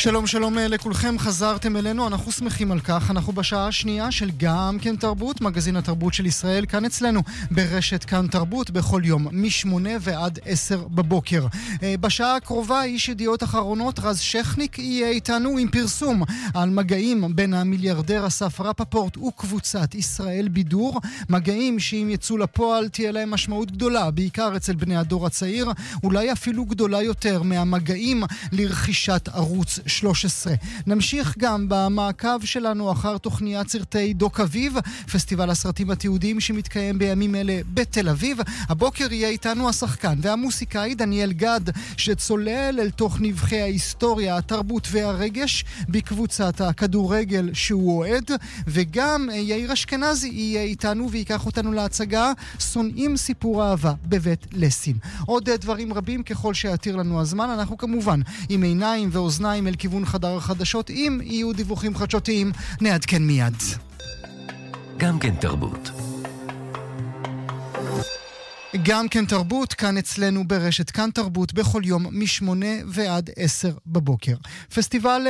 שלום שלום לכולכם, חזרתם אלינו, אנחנו שמחים על כך. אנחנו בשעה השנייה של גם כן תרבות, מגזין התרבות של ישראל, כאן אצלנו ברשת כאן תרבות, בכל יום מ-8 ועד 10 בבוקר. בשעה הקרובה איש ידיעות אחרונות רז שכניק יהיה איתנו עם פרסום על מגעים בין המיליארדר אסף רפפורט וקבוצת ישראל בידור, מגעים שאם יצאו לפועל תהיה להם משמעות גדולה, בעיקר אצל בני הדור הצעיר, אולי אפילו גדולה יותר מהמגעים לרכישת ערוץ 13. נמשיך גם במעקב שלנו אחר תוכניית סרטי דוק אביב, פסטיבל הסרטים התיעודיים שמתקיים בימים אלה בתל אביב. הבוקר יהיה איתנו השחקן והמוסיקאי דניאל גד, שצולל אל תוך נבחי ההיסטוריה, התרבות והרגש בקבוצת הכדורגל שהוא אוהד, וגם יאיר אשכנזי יהיה איתנו ויקח אותנו להצגה שונאים סיפור אהבה בבית לסין. עוד דברים רבים ככל שיתיר לנו הזמן. אנחנו כמובן עם עיניים ואוזניים אל כיוון חדר החדשות. אם יהיו דיווחים חדשותיים נעדכן מיד. גם כן תרבות. גם כן תרבות, כאן אצלנו ברשת כאן תרבות, בכל יום מ-8 ועד 10 בבוקר. פסטיבל